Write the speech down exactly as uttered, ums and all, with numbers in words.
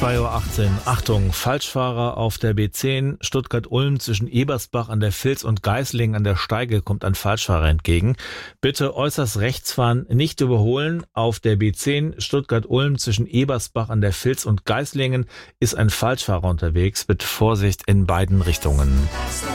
zwei Uhr achtzehn. Achtung, Falschfahrer auf der B zehn, Stuttgart-Ulm zwischen Ebersbach an der Vils und Geislingen an der Steige kommt ein Falschfahrer entgegen. Bitte äußerst rechts fahren, nicht überholen. Auf der B zehn, Stuttgart-Ulm zwischen Ebersbach an der Vils und Geislingen ist ein Falschfahrer unterwegs. Bitte Vorsicht in beiden Richtungen.